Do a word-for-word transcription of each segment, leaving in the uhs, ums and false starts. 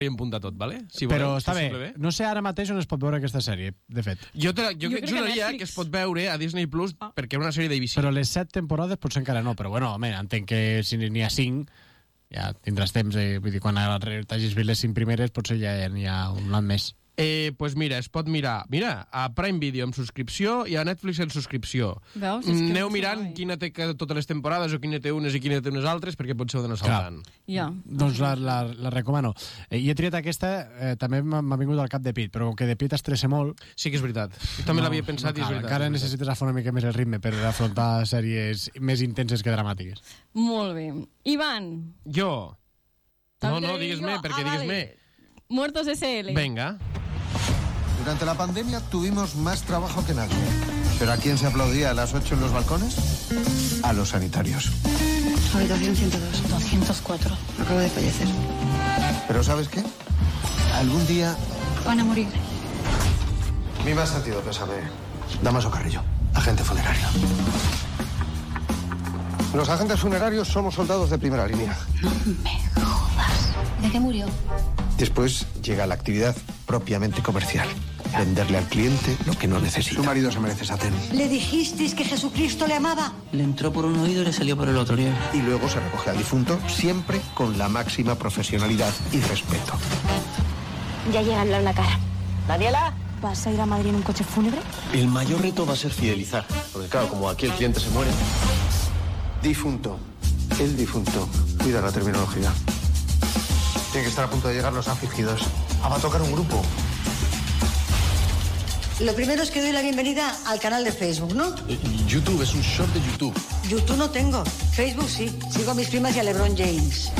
en punta tot, vale? Si Però voleu, està bé. bé. No sé ara mateix on es pot veure aquesta sèrie, de fet. Jo, te, jo, Jo jo crec que juraria Netflix. que es pot veure a Disney Plus Ah. perquè és una sèrie d'A B C. Però les set temporades potser encara no, però bueno, home, entenc que si n'hi ha cinc ja tindràs temps, eh, vull dir, quan t'hagis vist les cinc primeres potser ja n'hi ha un any més. Eh, pues mira, es pot mirar, mira, a Prime Video amb subscripció i a Netflix en subscripció. Veus? És que Aneu no mirant sabia. quina té que- totes les temporades o quina té unes i quina té unes altres perquè potser ho d'anar saltant. Ja. Doncs la, la, la recomano. Eh, I he triat aquesta, eh, també m'ha m'ha vingut al cap de Pit, però com que de Pit estressa molt... Sí que és veritat. Jo també no, l'havia pensat no i és cal, veritat. encara és veritat. necessites afronar una mica més el ritme per afrontar sèries més intenses que dramàtiques. Molt bé. Ivan. Jo. No, També no, digo digues-me, yo. perquè Ah, vale. digues-me. Muertos S L. Venga. Durante la pandemia tuvimos más trabajo que nadie. ¿Pero a quién se aplaudía a las ocho en los balcones? A los sanitarios. Habitación ciento dos. doscientos cuatro. Acabo de fallecer. ¿Pero sabes qué? Algún día... Van a morir. Mi más sentido pésame. Damaso Carrillo, agente funerario. Los agentes funerarios somos soldados de primera línea. No me jodas. ¿De qué murió? Después llega la actividad propiamente comercial. Venderle al cliente lo que no necesita. Su marido se merece satén. ¿Le dijisteis que Jesucristo le amaba? Le entró por un oído y le salió por el otro, tío. Y luego se recoge al difunto, siempre con la máxima profesionalidad y respeto. Ya llega el la cara. Daniela, ¿vas a ir a Madrid en un coche fúnebre? El mayor reto va a ser fidelizar. Porque claro, como aquí el cliente se muere. Difunto. El difunto. Cuida la terminología. Tiene que estar a punto de llegar los afligidos. Ah, va a tocar un grupo. Lo primero es que doy la bienvenida al canal de Facebook, ¿no? YouTube, es un short de YouTube. YouTube no tengo. Facebook sí. Sigo a mis primas y a LeBron James.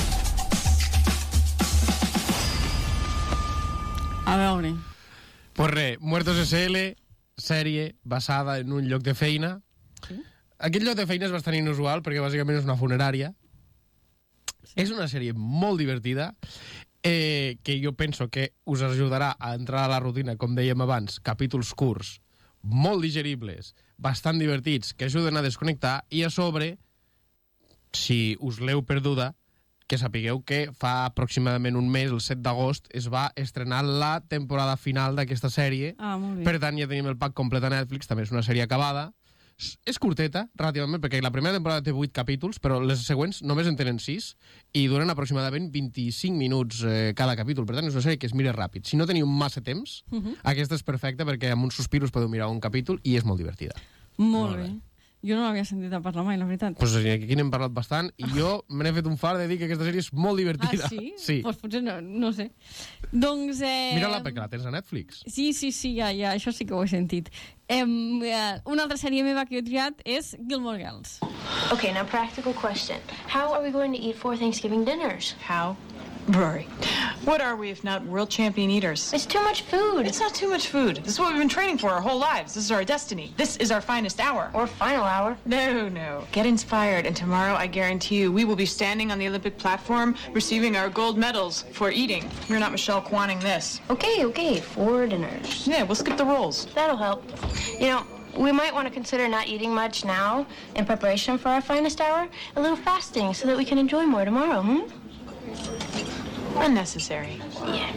A veure. Pues res, Muertos S L, sèrie basada en un lloc de feina. Sí? Aquest lloc de feina és bastant inusual perquè bàsicament és una funerària. Sí. És una sèrie molt divertida eh, que jo penso que us ajudarà a entrar a la rutina, com dèiem abans, capítols curts, molt digeribles, bastant divertits, que ajuden a desconnectar i a sobre, si us l'heu perduda, que sapigueu que fa aproximadament un mes, el set d'agost, es va estrenar la temporada final d'aquesta sèrie. Ah, molt bé. Per tant, ja tenim el pack complet a Netflix, també és una sèrie acabada. És curteta, relativament, perquè la primera temporada té vuit capítols, però les següents només en tenen sis i duren aproximadament vint-i-cinc minuts eh, cada capítol. Per tant, és una sèrie que es mira ràpid. Si no teniu massa temps, uh -huh. aquesta és perfecta perquè amb un sospir us podeu mirar un capítol i és molt divertida. Molt, Molt bé. bé. Jo no l'havia sentit a parlar mai, la veritat. Pues aquí n'hem parlat bastant i jo me n'he fet un fart de dir que aquesta sèrie és molt divertida. Ah, sí? Sí. Pues potser no, no sé. Doncs... Eh... Mira-la perquè la tens a Netflix. Sí, sí, sí, ja, ja, això sí que ho he sentit. Eh, una altra sèrie meva que he triat és Gilmore Girls. Okay, now practical question. How are we going to eat for Thanksgiving dinners? How? Rory, what are we if not world champion eaters? It's too much food. It's not too much food. This is what we've been training for our whole lives. This is our destiny. This is our finest hour. Or final hour. No, no. Get inspired, and tomorrow I guarantee you we will be standing on the Olympic platform receiving our gold medals for eating. We're not Michelle Kwanning this. Okay, okay, four dinners. Yeah, we'll skip the rolls. That'll help. You know, we might want to consider not eating much now in preparation for our finest hour. A little fasting so that we can enjoy more tomorrow, hmm? Unnecessary. Yeah.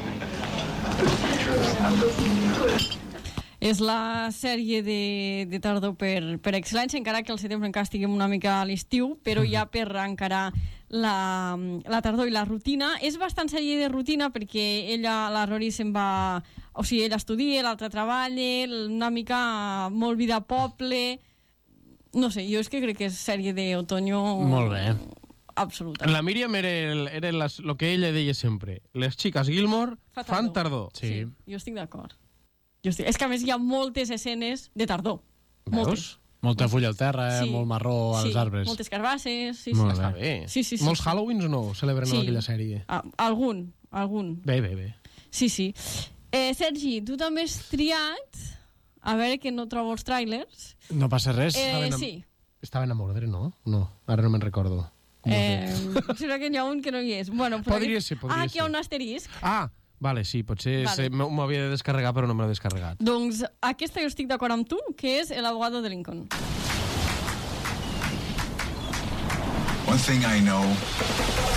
És la sèrie de, de tardor per, per excel·lència, encara que el setembre encara estiguem una mica a l'estiu, però ja per encarar la, la tardor i la rutina. És bastant sèrie de rutina perquè ella, la Rory, se'n va... O sigui, ella estudia, l'altra treballa, una mica molt vida a poble... No sé, jo és que crec que és sèrie d'otoño... Molt bé. Absoluta. La Míriam era, el, era las, lo que ella deia sempre. Les xiques Gilmore Fa fan tardor. tardor. Sí. Sí, jo estic d'acord. Jo estic... És que a més hi ha moltes escenes de tardor. Moltes. Molta fulla al terra, eh? Sí. Molt marró als Sí, arbres. moltes carbasses. Sí, Molt sí. Està bé. Sí, sí, sí, Molts sí. Halloweens no celebren Sí. aquella sèrie. Ah, algun, algun. Bé, bé, bé. Sí, sí. Eh, Sergi, tu també has triat... A veure que no trobo els tràilers. No passa res. Eh, Estaven amb- sí. Estaven a mordre, no? No, ara no me'n recordo. No Eh, sé. sembla que n'hi ha un que no hi és. Bueno, però Podria ser, podria ah, aquí hi ha ser. un asterisc. Ah, vale, sí, potser Vale. vale. m'ho havia de descarregar, però no me l'he descarregat. Doncs aquesta jo estic d'acord amb tu, que és El abogado de Lincoln. One thing I know